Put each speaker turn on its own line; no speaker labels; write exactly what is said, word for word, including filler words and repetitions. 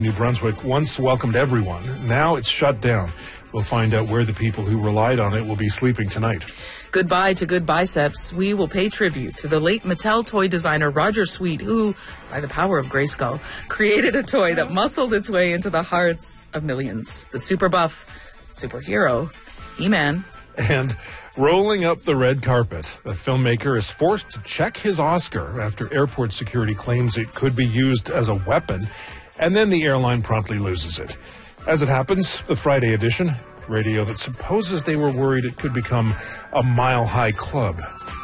New Brunswick once welcomed everyone. Now it's shut down. We'll find out where the people who relied on it will be sleeping tonight.
Goodbye to good biceps. We will pay tribute to the late Mattel toy designer Roger Sweet, who, by the power of Grayskull, created a toy that muscled its way into the hearts of millions. The super buff superhero, He-Man.
And rolling up the red carpet, a filmmaker is forced to check his Oscar after airport security claims it could be used as a weapon, and then the airline promptly loses it. As it happens, the Friday edition, radio that supposes they were worried it could become a mile-high club.